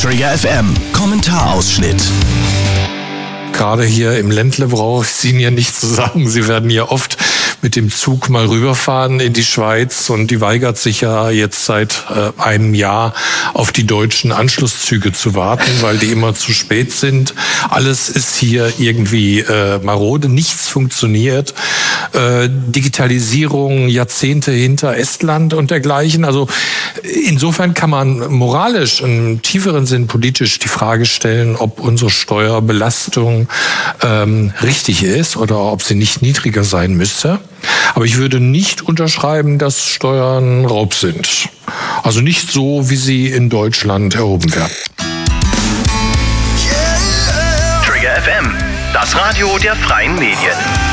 Trigger FM, Kommentarausschnitt. Gerade hier im Ländle brauche ich Ihnen ja nicht zu sagen. Sie werden ja oft mit dem Zug mal rüberfahren in die Schweiz und die weigert sich ja jetzt seit einem Jahr auf die deutschen Anschlusszüge zu warten, weil die immer zu spät sind. Alles ist hier irgendwie marode, nichts funktioniert. Digitalisierung Jahrzehnte hinter Estland und dergleichen. Also insofern kann man moralisch, im tieferen Sinn politisch die Frage stellen, ob unsere Steuerbelastung richtig ist oder ob sie nicht niedriger sein müsste. Aber ich würde nicht unterschreiben, dass Steuern Raub sind. Also nicht so, wie sie in Deutschland erhoben werden. Trigger FM, das Radio der freien Medien.